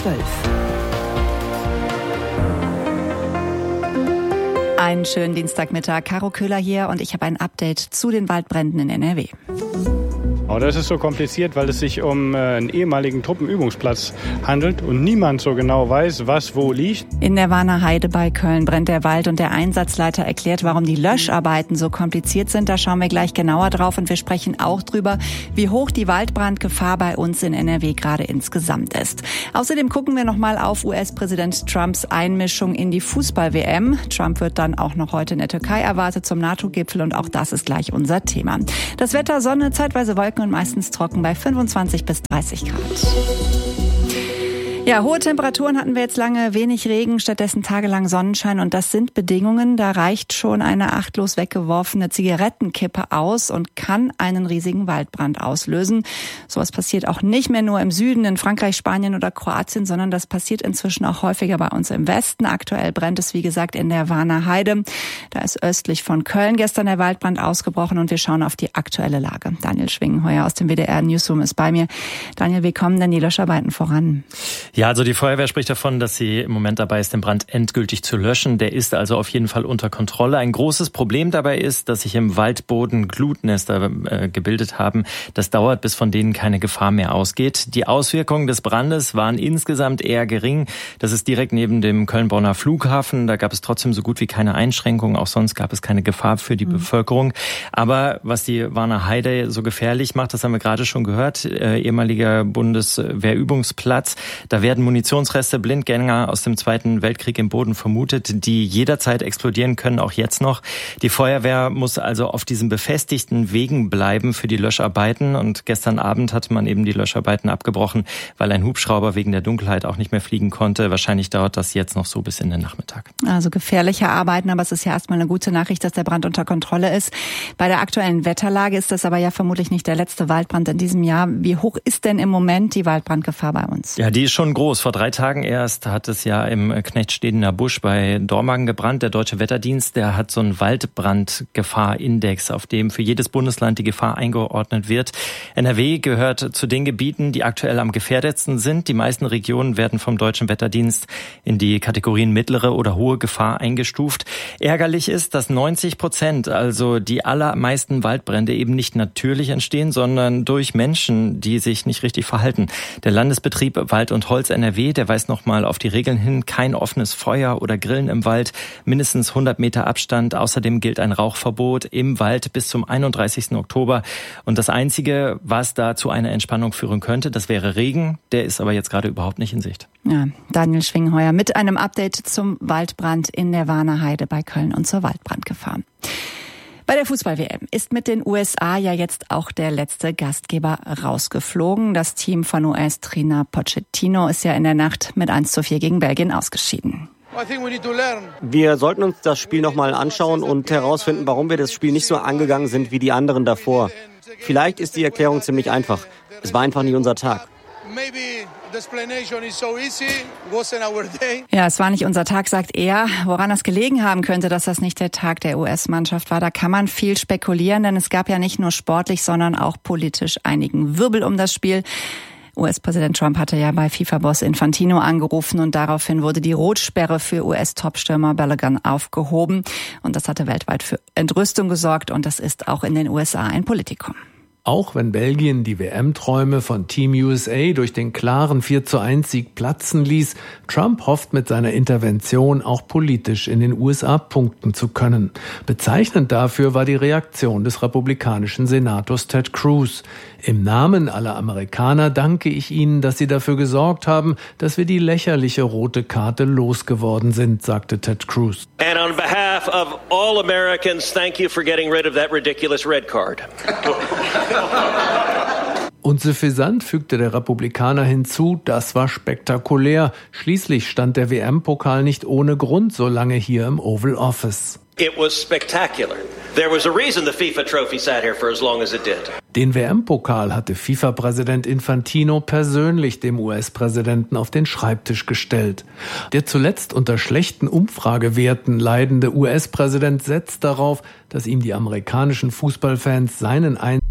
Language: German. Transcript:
12. Einen schönen Dienstagmittag. Caro Köhler hier und ich habe ein Update zu den Waldbränden in NRW. Oh, das ist so kompliziert, weil es sich um einen ehemaligen Truppenübungsplatz handelt und niemand so genau weiß, was wo liegt. In der Warner Heide bei Köln brennt der Wald und der Einsatzleiter erklärt, warum die Löscharbeiten so kompliziert sind. Da schauen wir gleich genauer drauf und wir sprechen auch drüber, wie hoch die Waldbrandgefahr bei uns in NRW gerade insgesamt ist. Außerdem gucken wir nochmal auf US-Präsident Trumps Einmischung in die Fußball-WM. Trump wird dann auch noch heute in der Türkei erwartet zum NATO-Gipfel und auch das ist gleich unser Thema. Das Wetter, Sonne, zeitweise Wolken und meistens trocken bei 25 bis 30 Grad. Ja, hohe Temperaturen hatten wir jetzt lange, wenig Regen, stattdessen tagelang Sonnenschein und das sind Bedingungen, da reicht schon eine achtlos weggeworfene Zigarettenkippe aus und kann einen riesigen Waldbrand auslösen. Sowas passiert auch nicht mehr nur im Süden, in Frankreich, Spanien oder Kroatien, sondern das passiert inzwischen auch häufiger bei uns im Westen. Aktuell brennt es, wie gesagt, in der Warner Heide. Da ist östlich von Köln gestern der Waldbrand ausgebrochen und wir schauen auf die aktuelle Lage. Daniel Schwingenheuer aus dem WDR Newsroom ist bei mir. Daniel, wie kommen denn die Löscharbeiten voran? Ja, also die Feuerwehr spricht davon, dass sie im Moment dabei ist, den Brand endgültig zu löschen. Der ist also auf jeden Fall unter Kontrolle. Ein großes Problem dabei ist, dass sich im Waldboden Glutnester gebildet haben. Das dauert, bis von denen keine Gefahr mehr ausgeht. Die Auswirkungen des Brandes waren insgesamt eher gering. Das ist direkt neben dem Köln-Bonner Flughafen. Da gab es trotzdem so gut wie keine Einschränkungen. Auch sonst gab es keine Gefahr für die Bevölkerung. Aber was die Warner Heide so gefährlich macht, das haben wir gerade schon gehört, ehemaliger Bundeswehrübungsplatz. Da werden Munitionsreste, Blindgänger aus dem Zweiten Weltkrieg im Boden vermutet, die jederzeit explodieren können, auch jetzt noch. Die Feuerwehr muss also auf diesen befestigten Wegen bleiben für die Löscharbeiten. Und gestern Abend hat man eben die Löscharbeiten abgebrochen, weil ein Hubschrauber wegen der Dunkelheit auch nicht mehr fliegen konnte. Wahrscheinlich dauert das jetzt noch so bis in den Nachmittag. Also gefährliche Arbeiten, aber es ist ja erstmal eine gute Nachricht, dass der Brand unter Kontrolle ist. Bei der aktuellen Wetterlage ist das aber ja vermutlich nicht der letzte Waldbrand in diesem Jahr. Wie hoch ist denn im Moment die Waldbrandgefahr bei uns? Ja, die ist schon groß. Vor 3 Tagen erst hat es ja im Knechtstedener Busch bei Dormagen gebrannt. Der Deutsche Wetterdienst, der hat so einen Waldbrandgefahrindex, auf dem für jedes Bundesland die Gefahr eingeordnet wird. NRW gehört zu den Gebieten, die aktuell am gefährdetsten sind. Die meisten Regionen werden vom Deutschen Wetterdienst in die Kategorien mittlere oder hohe Gefahr eingestuft. Ärgerlich ist, dass 90%, also die allermeisten Waldbrände eben nicht natürlich entstehen, sondern durch Menschen, die sich nicht richtig verhalten. Der Landesbetrieb Wald und Holz NRW, der weist nochmal auf die Regeln hin: kein offenes Feuer oder Grillen im Wald, mindestens 100 Meter Abstand. Außerdem gilt ein Rauchverbot im Wald bis zum 31. Oktober. Und das Einzige, was da zu einer Entspannung führen könnte, das wäre Regen. Der ist aber jetzt gerade überhaupt nicht in Sicht. Ja, Daniel Schwingenheuer mit einem Update zum Waldbrand in der Warner Heide bei Köln und zur Waldbrandgefahr. Bei der Fußball-WM ist mit den USA ja jetzt auch der letzte Gastgeber rausgeflogen. Das Team von US-Trainer Pochettino ist ja in der Nacht mit 1:4 gegen Belgien ausgeschieden. Wir sollten uns das Spiel nochmal anschauen und herausfinden, warum wir das Spiel nicht so angegangen sind wie die anderen davor. Vielleicht ist die Erklärung ziemlich einfach. Es war einfach nicht unser Tag. Ja, es war nicht unser Tag, sagt er. Woran das gelegen haben könnte, dass das nicht der Tag der US-Mannschaft war, da kann man viel spekulieren, denn es gab ja nicht nur sportlich, sondern auch politisch einigen Wirbel um das Spiel. US-Präsident Trump hatte ja bei FIFA-Boss Infantino angerufen und daraufhin wurde die Rotsperre für US-Topstürmer Balogun aufgehoben. Und das hatte weltweit für Entrüstung gesorgt und das ist auch in den USA ein Politikum. Auch wenn Belgien die WM-Träume von Team USA durch den klaren 4:1-Sieg platzen ließ, Trump hofft mit seiner Intervention auch politisch in den USA punkten zu können. Bezeichnend dafür war die Reaktion des republikanischen Senators Ted Cruz. Im Namen aller Amerikaner danke ich Ihnen, dass Sie dafür gesorgt haben, dass wir die lächerliche rote Karte losgeworden sind, sagte Ted Cruz. And on behalf of all Americans, thank you for getting rid of that ridiculous red card. Und suffisant fügte der Republikaner hinzu, das war spektakulär. Schließlich stand der WM-Pokal nicht ohne Grund so lange hier im Oval Office. It was spectacular. There was a reason the FIFA trophy sat here for as long as it did. Den WM-Pokal hatte FIFA-Präsident Infantino persönlich dem US-Präsidenten auf den Schreibtisch gestellt. Der zuletzt unter schlechten Umfragewerten leidende US-Präsident setzt darauf, dass ihm die amerikanischen Fußballfans seinen